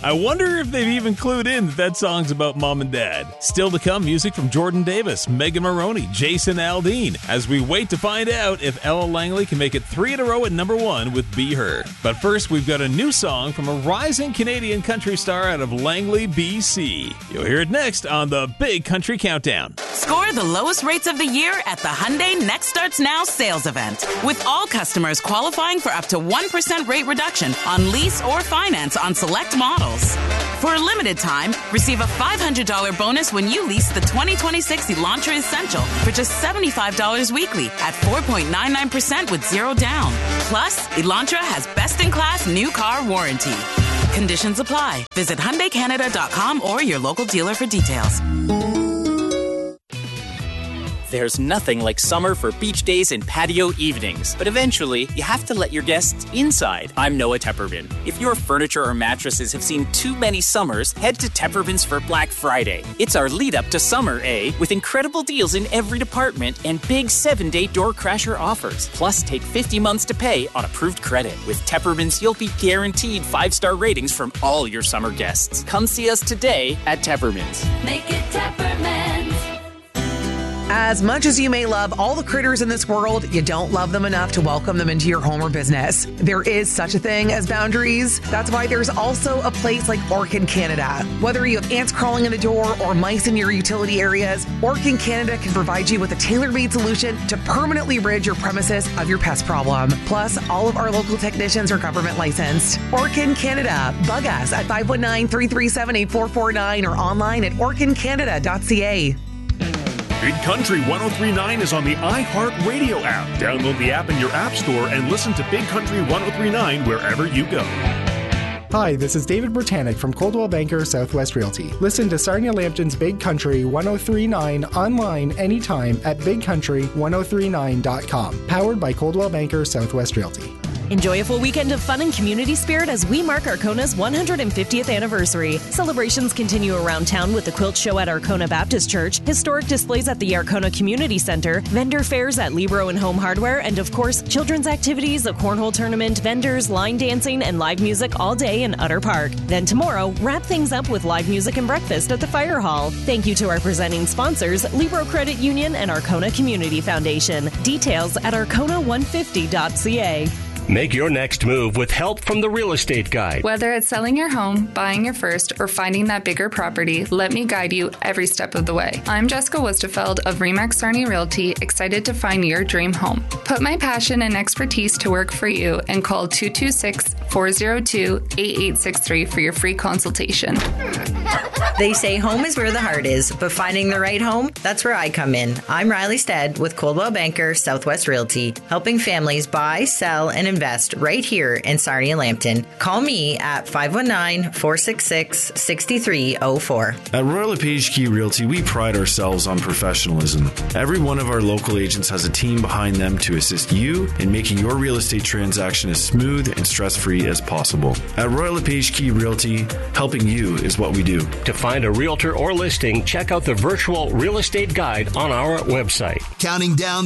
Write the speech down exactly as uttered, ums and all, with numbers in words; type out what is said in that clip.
I wonder if they've even clued in that that song's about mom and dad. Still to come, music from Jordan Davis, Megan Maroney, Jason Aldean, as we wait to find out if Ella Langley can make it three in a row at number one with Be Her. But first, we've got a new song from a rising Canadian country star out of Langley, B C. You'll hear it next on the Big Country Countdown. Score the lowest rates of the year at the Hyundai Next Starts Now sales event, with all customers qualifying for up to one percent rate reduction on lease or finance on select models. For a limited time, receive a five hundred dollars bonus when you lease the twenty twenty-six Elantra Essential for just seventy-five dollars weekly at four point nine nine percent with zero down. Plus, Elantra has best-in-class new car warranty. Conditions apply. Visit Hyundai Canada dot com or your local dealer for details. There's nothing like summer for beach days and patio evenings, but eventually you have to let your guests inside. I'm Noah Tepperman. If your furniture or mattresses have seen too many summers, head to Tepperman's for Black Friday. It's our lead up to summer, eh? With incredible deals in every department and big seven-day door crasher offers. Plus, take fifty months to pay on approved credit. With Tepperman's, you'll be guaranteed five-star ratings from all your summer guests. Come see us today at Tepperman's. Make it Tepperman's. As much as you may love all the critters in this world, you don't love them enough to welcome them into your home or business. There is such a thing as boundaries. That's why there's also a place like Orkin Canada. Whether you have ants crawling in the door or mice in your utility areas, Orkin Canada can provide you with a tailor-made solution to permanently rid your premises of your pest problem. Plus, all of our local technicians are government licensed. Orkin Canada. Bug us at five one nine, three three seven, eight four four nine or online at orkin canada dot c a. Big Country one oh three point nine is on the iHeartRadio app. Download the app in your app store and listen to Big Country one oh three point nine wherever you go. Hi, this is David Britannic from Coldwell Banker Southwest Realty. Listen to Sarnia Lambton's Big Country one oh three point nine online anytime at big country one oh three nine dot com. Powered by Coldwell Banker Southwest Realty. Enjoy a full weekend of fun and community spirit as we mark Arcona's one hundred fiftieth anniversary. Celebrations continue around town with the quilt show at Arcona Baptist Church, historic displays at the Arcona Community Center, vendor fairs at Libro and Home Hardware, and of course, children's activities, a cornhole tournament, vendors, line dancing, and live music all day in Utter Park. Then tomorrow, wrap things up with live music and breakfast at the Fire Hall. Thank you to our presenting sponsors, Libro Credit Union and Arcona Community Foundation. Details at arcona one fifty dot c a. Make your next move with help from the Real Estate Guide. Whether it's selling your home, buying your first, or finding that bigger property, let me guide you every step of the way. I'm Jessica Wustefeld of Remax Sarnia Realty, excited to find your dream home. Put my passion and expertise to work for you and call two two six, four zero two, eight eight six three for your free consultation. They say home is where the heart is, but finding the right home, that's where I come in. I'm Riley Stead with Coldwell Banker Southwest Realty, helping families buy, sell, and invest right here in Sarnia Lambton. Call me at five one nine, four six six, six three zero four. At Royal LePage Key Realty, we pride ourselves on professionalism. Every one of our local agents has a team behind them to assist you in making your real estate transaction as smooth and stress-free as possible. At Royal LePage Key Realty, helping you is what we do. To find a realtor or listing, check out the virtual real estate guide on our website. Counting down